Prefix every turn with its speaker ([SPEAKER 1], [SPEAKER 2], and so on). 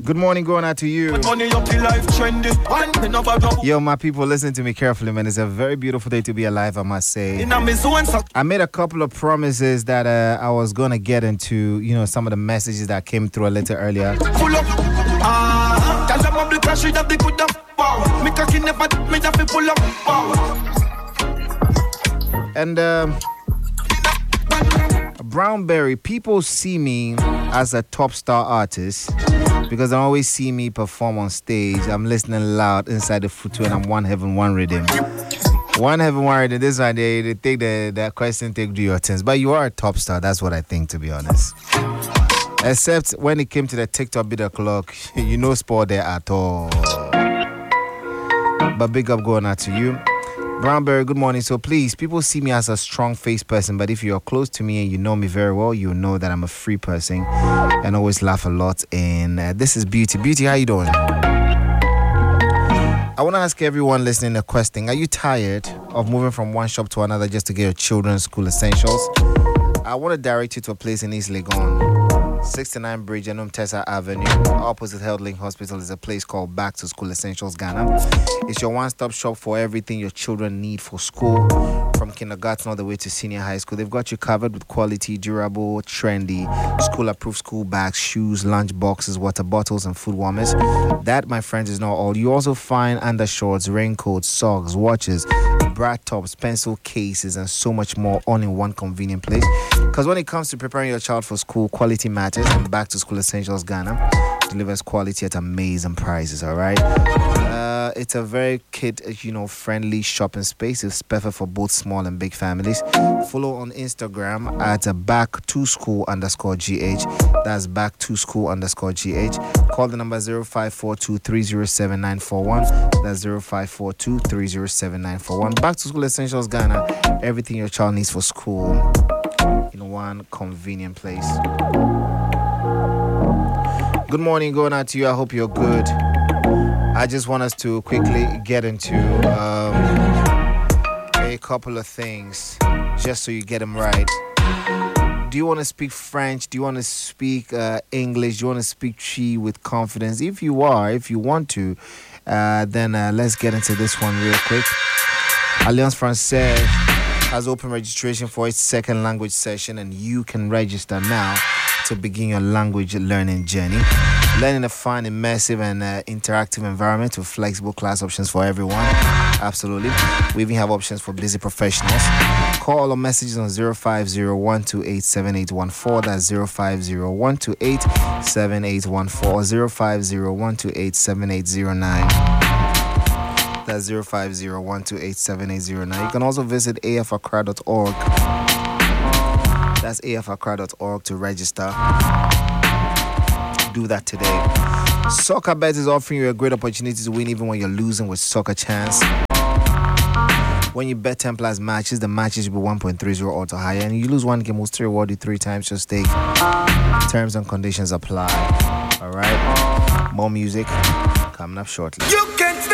[SPEAKER 1] Good morning going out to you. Yo, my people, listen to me carefully, man. It's a very beautiful day to be alive, I must say. I made a couple of promises that I was going to get into, some of the messages that came through a little earlier. And Brownberry, people see me as a top star artist because they always see me perform on stage. I'm listening loud inside the footwear and I'm one heaven, one rhythm. One heaven, one rhythm. This one, they take that question, take do your things. But you are a top star. That's what I think, to be honest. Except when it came to the TikTok bit o'clock, no sport there at all. But big up going out to you. Brownberry, good morning. So please, people see me as a strong-faced person, but if you're close to me and you know me very well, you know that I'm a free person and always laugh a lot. And this is Beauty. Beauty, how you doing? I want to ask everyone listening a question. Are you tired of moving from one shop to another just to get your children's school essentials? I want to direct you to a place in East Legon. 69 Bridge and Tessa Avenue, opposite Health Link Hospital, is a place called Back to School Essentials Ghana. It's your one-stop shop for everything your children need for school, from kindergarten all the way to senior high school. They've got you covered with quality, durable, trendy, school-approved school bags, shoes, lunch boxes, water bottles, and food warmers. That, my friends, is not all. You also find undershorts, raincoats, socks, watches, bra tops, pencil cases, and so much more, all in one convenient place. Because when it comes to preparing your child for school, quality matters, and Back to School Essentials Ghana delivers quality at amazing prices, all right? It's a very kid-friendly shopping space. It's perfect for both small and big families. Follow on Instagram at back2school_gh. That's back2school_gh. Call the number 0542307941. That's 0542307941. Back to School Essentials Ghana. Everything your child needs for school in one convenient place. Good morning, going out to you. I hope you're good. I just want us to quickly get into a couple of things just so you get them right. Do you want to speak French? Do you want to speak English? Do you want to speak Chi with confidence? If you want to, then let's get into this one real quick. Alliance Française has open registration for its second language session, and you can register now to begin your language learning journey. Learn in a fun, immersive, and interactive environment with flexible class options for everyone. Absolutely. We even have options for busy professionals. Call or messages on 050-128-7814. That's 050-128-7814. 050-128-7809. That's 050-128-7809. You can also visit afaccra.org. That's afaccra.org to register. Do that today. Soccer Bet is offering you a great opportunity to win even when you're losing with Soccer Chance. When you bet 10 plus matches, the matches will be 1.30 odds or higher, and you lose one game, we'll still reward you 3 times your stake. Terms and conditions apply. All right. More music coming up shortly.